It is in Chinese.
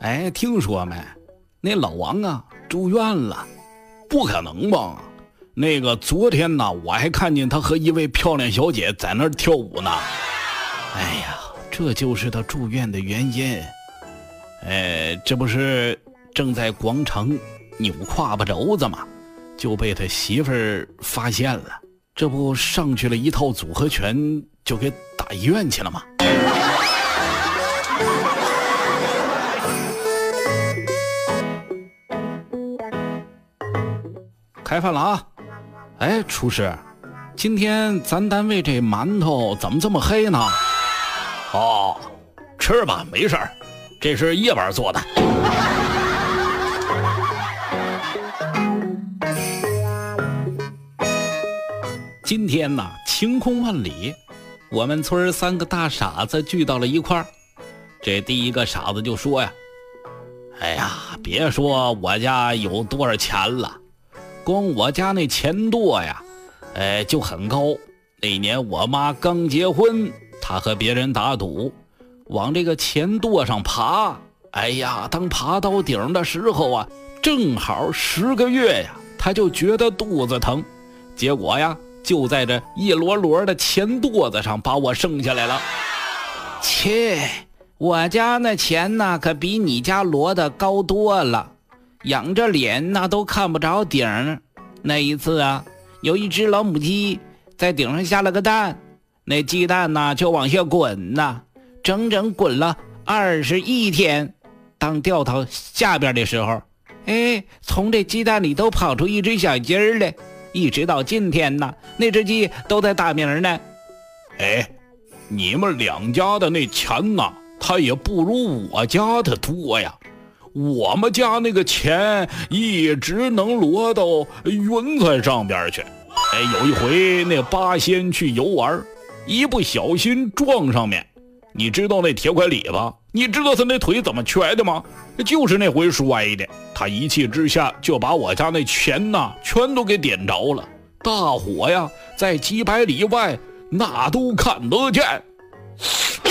哎，听说没？那老王啊住院了。 不可能吧？那个昨天呢，我还看见他和一位漂亮小姐在那儿跳舞呢。 哎呀，这就是他住院的原因。这不是正在广场扭胯巴轴子吗？就被他媳妇儿发现了，这不上去了一套组合拳，就给打医院去了吗？开饭了啊！哎，厨师，今天咱单位这馒头怎么这么黑呢？ 哦，吃吧，没事儿，这是夜班做的。 今天呢，晴空万里，我们村3个大傻子聚到了一块儿。这第一个傻子就说呀：“哎呀，别说我家有多少钱了。光我家那钱垛呀，就很高。那年我妈刚结婚，她和别人打赌，往这个钱垛上爬。哎呀，当爬到顶的时候啊，正好10个月呀，她就觉得肚子疼。结果呀，就在这一摞摞的钱垛子上把我生下来了。切，我家那钱呢，可比你家摞的高多了。仰着脸那都看不着顶。那一次啊，有一只老母鸡在顶上下了个蛋，那鸡蛋呢就往下滚呐，整整滚了21天。当掉到下边的时候，从这鸡蛋里都跑出一只小鸡儿来，一直到今天呢，那只鸡都在打鸣呢。 你们2家的那钱呢，它也不如我家的多呀。我们家那个钱一直能摞到云彩上边去。有一回那8仙去游玩，一不小心撞上面，你知道那铁拐李吧？你知道他那腿怎么瘸的吗？就是那回摔的。他一气之下就把我家那钱呐全都给点着了，大火呀在几百里外那都看得见。